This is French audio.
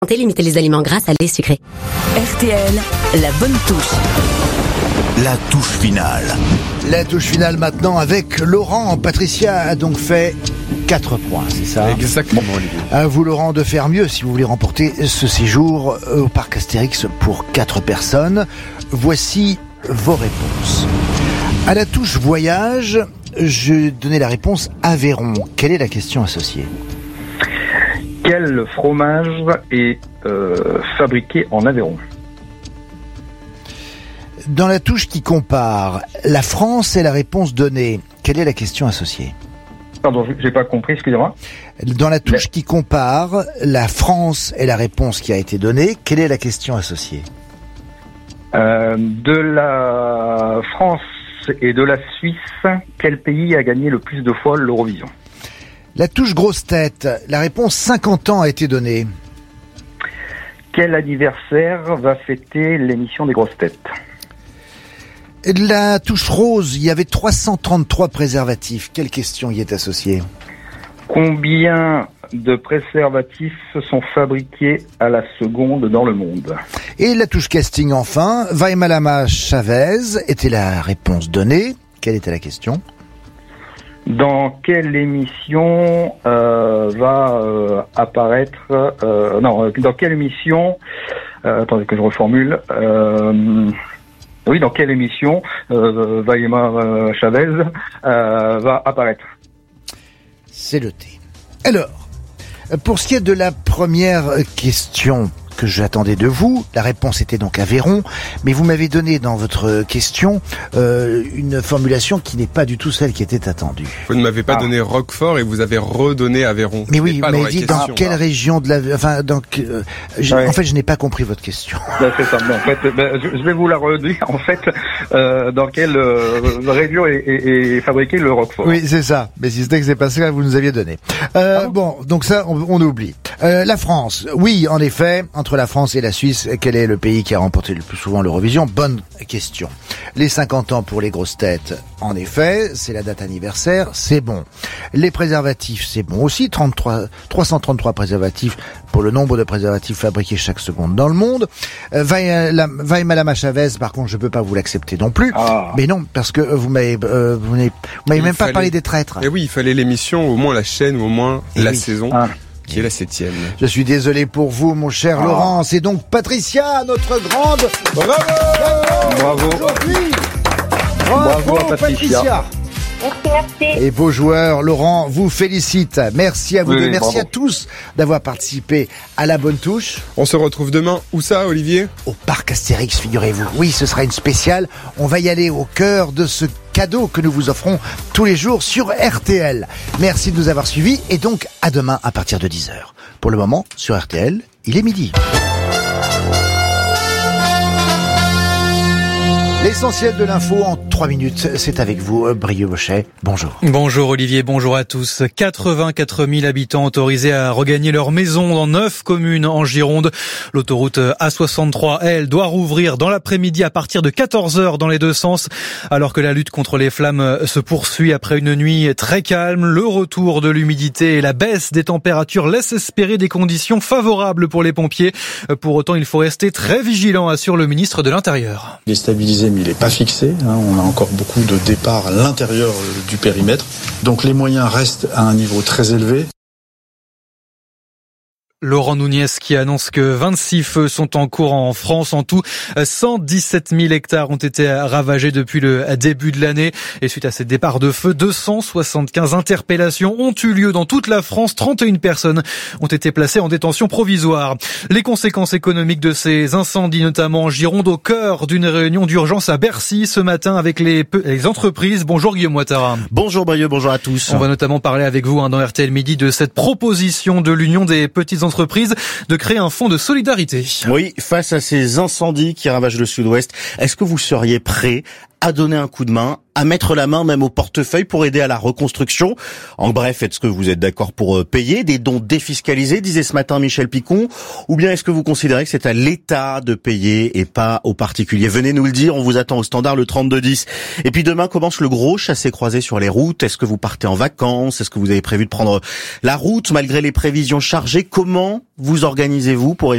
Limiter les aliments gras, salés, sucrés. RTL, la bonne touche. La touche finale. La touche finale maintenant avec Laurent. Patricia a donc fait 4 points, c'est ça? Exactement, Olivier. À vous, Laurent, de faire mieux si vous voulez remporter ce séjour au parc Astérix pour 4 personnes. Voici vos réponses. À la touche voyage, je donnais la réponse Aveyron. Quelle est la question associée? Quel fromage est fabriqué en Aveyron? Dans la touche qui compare, la France est la réponse donnée. Quelle est la question associée? Pardon, j'ai pas compris, excusez-moi. Dans la touche qui compare, la France est la réponse qui a été donnée. Quelle est la question associée? De la France et de la Suisse, quel pays a gagné le plus de fois l'Eurovision? La touche grosse tête, la réponse 50 ans a été donnée. Quel anniversaire va fêter l'émission des grosses têtes? La touche rose, il y avait 333 préservatifs. Quelle question y est associée? Combien de préservatifs sont fabriqués à la seconde dans le monde? Et la touche casting enfin, Vaimalama Chavez était la réponse donnée. Quelle était la question? Dans quelle émission va apparaître... dans quelle émission... attendez que je reformule. Dans quelle émission Vaima Chavez va apparaître? C'est noté. Alors, pour ce qui est de la première question que j'attendais de vous, la réponse était donc Aveyron, mais vous m'avez donné dans votre question une formulation qui n'est pas du tout celle qui était attendue. Vous ne m'avez pas donné Roquefort et vous avez redonné Aveyron. Mais oui, vous m'avez dit question. dans quelle région de la... Enfin, en fait, je n'ai pas compris votre question. C'est ça. En fait, je vais vous la redire. En fait, dans quelle région est fabriqué le Roquefort? Oui, c'est ça. Mais si c'était que c'est pas ça que vous nous aviez donné. Bon, donc ça, on oublie. La France, oui, en effet, entre la France et la Suisse, quel est le pays qui a remporté le plus souvent l'Eurovision? Bonne question. Les 50 ans pour les grosses têtes, en effet, c'est la date anniversaire, c'est bon. Les préservatifs, c'est bon aussi, 333 préservatifs pour le nombre de préservatifs fabriqués chaque seconde dans le monde. Vaimalama Chavez, par contre, je peux pas vous l'accepter non plus. Mais non, parce que vous m'avez même pas parlé des traîtres. Et oui, il fallait l'émission, au moins la chaîne, ou au moins la saison. Qui est la 7e. Je suis désolé pour vous, mon cher Laurent. C'est donc Patricia, notre grande... Bravo. Bravo, Patricia. Merci. Et vos joueurs, Laurent, vous félicite. Merci à vous deux. Merci à tous d'avoir participé à la bonne touche. On se retrouve demain. Où ça, Olivier? Au parc Astérix, figurez-vous. Oui, ce sera une spéciale. On va y aller au cœur de ce cadeau que nous vous offrons tous les jours sur RTL. Merci de nous avoir suivis et donc à demain à partir de 10h. Pour le moment, sur RTL, il est midi. L'essentiel de l'info en 3 minutes, c'est avec vous, Brieux Bochet. Bonjour. Bonjour Olivier, bonjour à tous. 84 000 habitants autorisés à regagner leur maison dans 9 communes en Gironde. L'autoroute A63, elle, doit rouvrir dans l'après-midi à partir de 14h dans les deux sens. Alors que la lutte contre les flammes se poursuit après une nuit très calme, le retour de l'humidité et la baisse des températures laissent espérer des conditions favorables pour les pompiers. Pour autant, il faut rester très vigilant, assure le ministre de l'Intérieur. Déstabilisé, mais il n'est pas fixé. On a encore beaucoup de départs à l'intérieur du périmètre. Donc les moyens restent à un niveau très élevé. Laurent Nunez qui annonce que 26 feux sont en cours en France. En tout, 117 000 hectares ont été ravagés depuis le début de l'année. Et suite à ces départs de feu, 275 interpellations ont eu lieu dans toute la France. 31 personnes ont été placées en détention provisoire. Les conséquences économiques de ces incendies, notamment en Gironde, au cœur d'une réunion d'urgence à Bercy ce matin avec les entreprises. Bonjour Guillaume Ouattara. Bonjour Brieux, bonjour à tous. On va notamment parler avec vous dans RTL Midi de cette proposition de l'Union des petites entreprises de créer un fonds de solidarité. Oui, face à ces incendies qui ravagent le sud-ouest, est-ce que vous seriez prêt à donner un coup de main, à mettre la main même au portefeuille pour aider à la reconstruction. En bref, est-ce que vous êtes d'accord pour payer des dons défiscalisés, disait ce matin Michel Picon, ou bien est-ce que vous considérez que c'est à l'État de payer et pas aux particuliers? Venez nous le dire, on vous attend au standard le 3210. Et puis demain commence le gros chassé-croisé sur les routes. Est-ce que vous partez en vacances? Est-ce que vous avez prévu de prendre la route malgré les prévisions chargées? Comment vous organisez-vous pour